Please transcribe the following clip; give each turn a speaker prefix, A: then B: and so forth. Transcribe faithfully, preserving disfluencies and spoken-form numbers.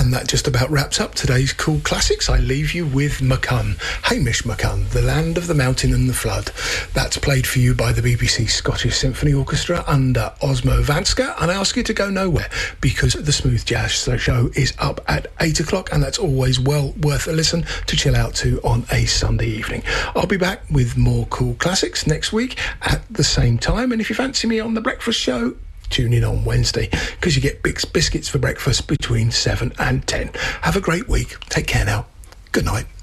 A: And that just about wraps up today's Cool Classics. I leave you with McCunn, Hamish McCunn, The Land of the Mountain and the Flood. That's played for you by the B B C Scottish Symphony Orchestra under Osmo Vanska. And I ask you to go nowhere because the Smooth Jazz Show is up at eight o'clock, and that's always well worth a listen to chill out to on a Sunday evening. I'll be back with more Cool Classics next week at the same time. And if you fancy me on the breakfast show, tune in on Wednesday because you get Bix biscuits for breakfast between seven and ten. Have a great week. Take care now. Good night.